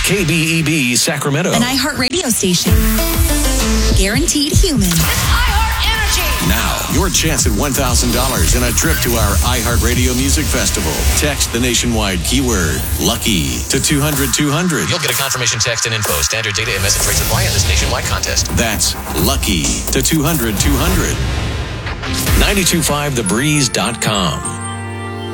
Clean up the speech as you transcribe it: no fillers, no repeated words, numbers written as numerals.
KBEB Sacramento. An iHeartRadio station. Guaranteed human. Now, your chance at $1,000 and a trip to our iHeartRadio Music Festival. Text the nationwide keyword LUCKY to 200-200. You'll get a confirmation text and info. Standard data and message rates apply in this nationwide contest. That's LUCKY to 200-200. 925thebreeze.com.